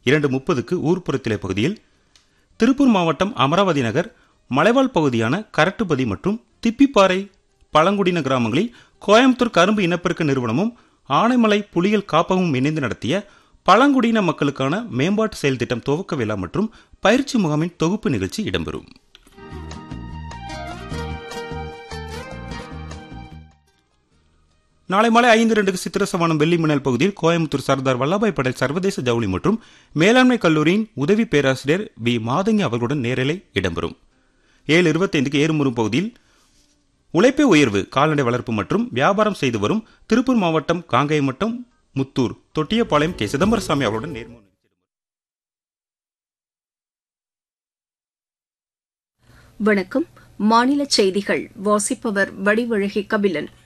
2:30க்கு ஊர்ப்புறத்திலே பகுதியில் திருப்பூர் மாவட்டம் அமராவதி நகர் மலைவாழ் பகுதியான கரட்டுப்பதி மற்றும் திப்பிப்பாறை பழங்குடியின கிராமங்களில் கோயம்புத்தூர் கரும்பு இனப்பெருக்க நிறுவனமும் ஆனைமலை புலிகள் காப்பகமும் இணைந்து நடத்திய பழங்குடியின மக்களுக்கான மேம்பாட்டு செயல் திட்டம் துவக்க விழா மற்றும் பயிற்சி முகாமின் தொகுப்பு நிகழ்ச்சி இடம்பெறும். நாளை மாலை 5:02க்கு சித்திரசவானம் வெள்ளி மின்னல் பகுதியில் கோயம்புத்தூர் சர்தார் வல்லபாய் படேல் சர்வதேச ஜவுளி மற்றும் மேலாண்மை கல்லூரியின் உதவி பேராசிரியர் வி மாதங்கி அவர்களுடன் நேரலை இடம்பெறும். 7:25க்கு ஏறுமுறும் பகுதியில் உழைப்பே உயர்வு கால்நடை வளர்ப்பு மற்றும் வியாபாரம் செய்து வரும் திருப்பூர் மாவட்டம் காங்கேயம் வட்டம் முத்தூர் தொட்டியப்பாளையம் கே சிதம்பரசாமி அவர்களுடன் நேர்முகம். வணக்கம். மாநில செய்திகள் வாசிப்பவர் வடிவழகி கபிலன்.